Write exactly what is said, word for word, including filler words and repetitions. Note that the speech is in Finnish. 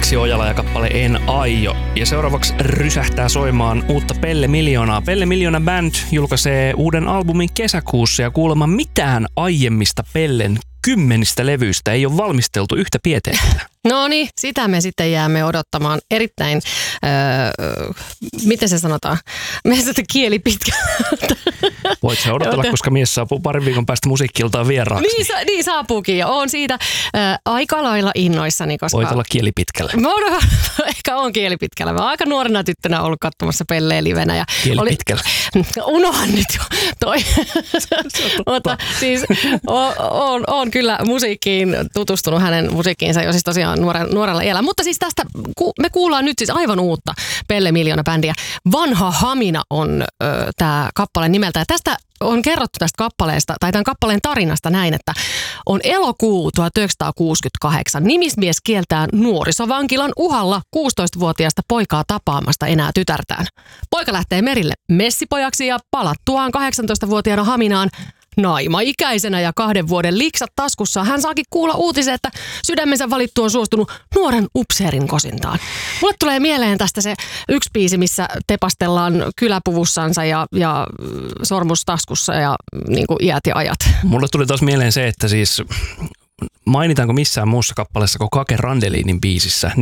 Aleksi Ojala ja kappale En aio. Ja seuraavaksi rysähtää soimaan uutta Pelle Miljoonaa. Pelle Miljoona Band julkaisee uuden albumin kesäkuussa ja kuulemma mitään aiemmista Pellen kymmenistä levyistä ei ole valmisteltu yhtä pieteetillä. No niin, sitä me sitten jäämme odottamaan erittäin, öö, miten se sanotaan, me sitten kieli pitkä. Voit se odotella, koska mies saapuu parin viikon päästä musiikkiltaan vieraaksi. Niin, sa- niin saapuukin ja oon siitä ö, aika lailla innoissani, koska... Voit olla kieli pitkällä. Mä oon, ehkä on kieli pitkällä. Mä oon aika nuorena tyttönä ollut katsomassa Pelleä livenä. Ja kieli oli, pitkällä. Unohan nyt jo toi. Mutta siis oon, oon, oon kyllä musiikkiin tutustunut hänen musiikkiinsa jo siis tosiaan nuorella, nuorella iällä. Mutta siis tästä me kuullaan nyt siis aivan uutta Pelle Miljoona-bändiä. Vanha Hamina on tämä kappale nimeltä. Ja tästä on kerrottu tästä kappaleesta, tai tämän kappaleen tarinasta näin, että on elokuu tuhatyhdeksänsataakuusikymmentäkahdeksan. Nimismies kieltää nuorisovankilan uhalla kuusitoistavuotiaasta poikaa tapaamasta enää tytärtään. Poika lähtee merille messipojaksi ja palattuaan kahdeksantoistavuotiaana Haminaan naimaikäisenä ja kahden vuoden liksat taskussa hän saakin kuulla uutisen, että sydämensä valittu on suostunut nuoren upseerin kosintaan. Mulle tulee mieleen tästä se yksi biisi, missä tepastellaan kyläpuvussansa ja, ja sormus taskussa ja niin kuin iät ja ajat. Mulle tuli taas mieleen se, että siis mainitaanko missään muussa kappaleessa kuin Kake Randelinin biisissä